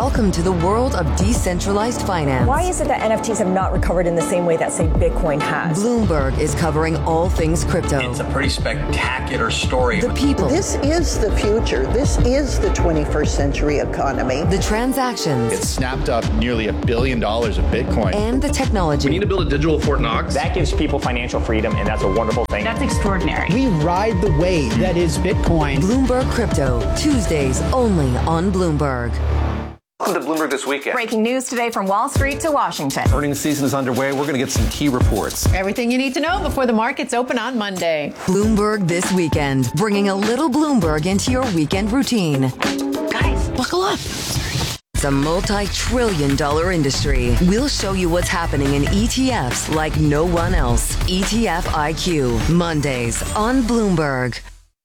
Welcome to the world of decentralized finance. Why is it that NFTs have not recovered in the same way that, say, Bitcoin has? Bloomberg is covering all things crypto. It's a pretty spectacular story. The people. This is the future. This is the 21st century economy. The transactions. It snapped up nearly $1 billion of Bitcoin. And the technology. We need to build a digital Fort Knox. That gives people financial freedom, and that's a wonderful thing. That's extraordinary. We ride the wave that is Bitcoin. Bloomberg Crypto, Tuesdays only on Bloomberg. Welcome to Bloomberg This Weekend. Breaking news today from Wall Street to Washington. Earnings season is underway. We're going to get some key reports. Everything you need to know before the markets open on Monday. Bloomberg This Weekend, bringing a little Bloomberg into your weekend routine. Guys, buckle up. It's a multi-trillion-dollar industry. We'll show you what's happening in ETFs like no one else. ETF IQ, Mondays on Bloomberg.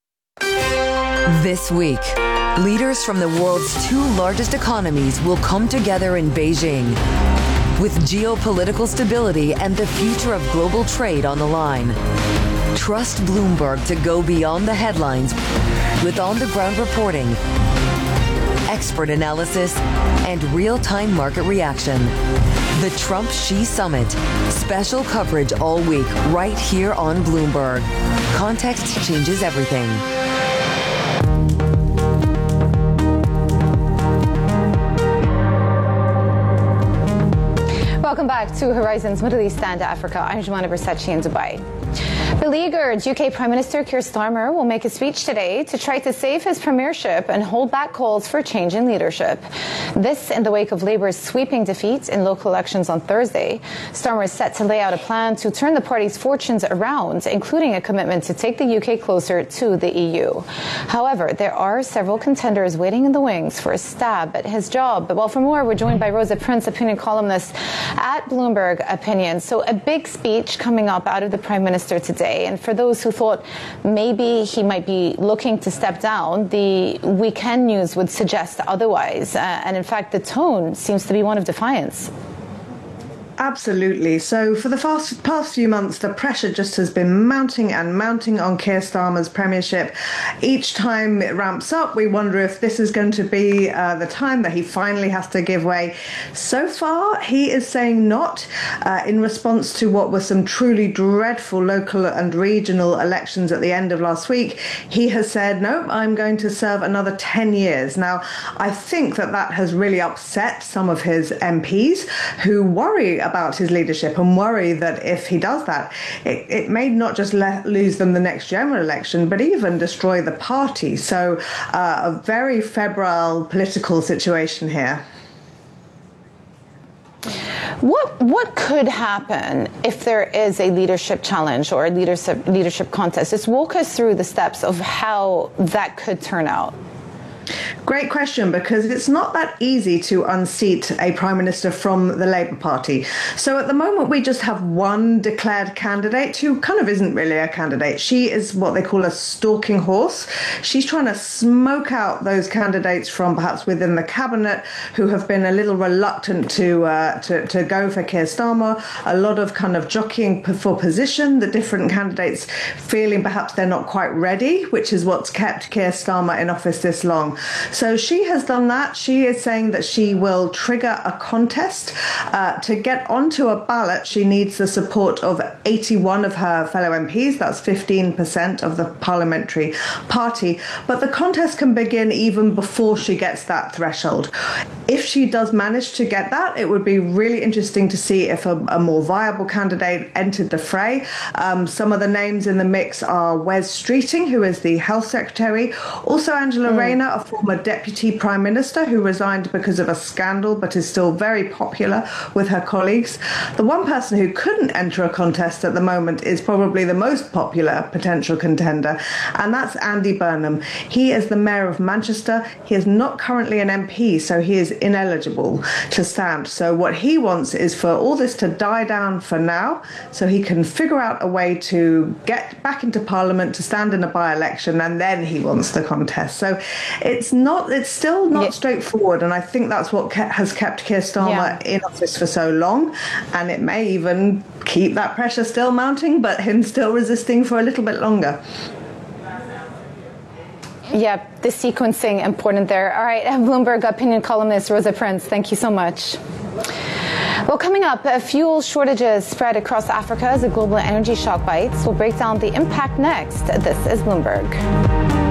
This week, leaders from the world's two largest economies will come together in Beijing. With geopolitical stability and the future of global trade on the line. Trust Bloomberg to go beyond the headlines with on-the-ground reporting, expert analysis, and real-time market reaction. The Trump-Xi Summit. Special coverage all week right here on Bloomberg. Context changes everything. Welcome back to Horizons Middle East and Africa. I'm Jumana Bersachi in Dubai. Beleaguered UK Prime Minister Keir Starmer will make a speech today to try to save his premiership and hold back calls for change in leadership. This in the wake of Labour's sweeping defeat in local elections on Thursday. Starmer is set to lay out a plan to turn the party's fortunes around, including a commitment to take the UK closer to the EU. However, there are several contenders waiting in the wings for a stab at his job. Well, for more, we're joined by Rosa Prince, opinion columnist at Bloomberg Opinion. So a big speech coming up out of the Prime Minister today. And for those who thought maybe he might be looking to step down, the weekend news would suggest otherwise. And in fact, the tone seems to be one of defiance. Absolutely. So for the past few months, the pressure just has been mounting and mounting on Keir Starmer's premiership. Each time it ramps up, we wonder if this is going to be the time that he finally has to give way. So far, he is saying not. In response to what were some truly dreadful local and regional elections at the end of last week, he has said, no, I'm going to serve another 10 years. Now, I think that has really upset some of his MPs who worry about his leadership and worry that if he does that, it may not just lose them the next general election, but even destroy the party. So a very febrile political situation here. What could happen if there is a leadership challenge or a leadership contest? Just walk us through the steps of how that could turn out. Great question, because it's not that easy to unseat a prime minister from the Labour Party. So at the moment, we just have one declared candidate who kind of isn't really a candidate. She is what they call a stalking horse. She's trying to smoke out those candidates from perhaps within the cabinet who have been a little reluctant to go for Keir Starmer. A lot of kind of jockeying for position, the different candidates feeling perhaps they're not quite ready, which is what's kept Keir Starmer in office this long. So she has done that. She is saying that she will trigger a contest. To get onto a ballot, she needs the support of 81 of her fellow MPs. That's 15% of the parliamentary party. But the contest can begin even before she gets that threshold. If she does manage to get that, it would be really interesting to see if a more viable candidate entered the fray. Some of the names in the mix are Wes Streeting, who is the Health Secretary. Also Angela Rayner, a former Deputy Prime Minister who resigned because of a scandal but is still very popular with her colleagues. The one person who couldn't enter a contest at the moment is probably the most popular potential contender, and that's Andy Burnham. He is the Mayor of Manchester. He is not currently an MP, so he is ineligible to stand. So what he wants is for all this to die down for now so he can figure out a way to get back into Parliament to stand in a by-election, and then he wants the contest. So it's still not straightforward, and I think that's what has kept Keir Starmer in office for so long, and it may even keep that pressure still mounting, but him still resisting for a little bit longer. Yep, the sequencing important there. All right, Bloomberg opinion columnist Rosa Prince, thank you so much. Well, coming up, fuel shortages spread across Africa as a global energy shock bites. We'll break down the impact next. This is Bloomberg.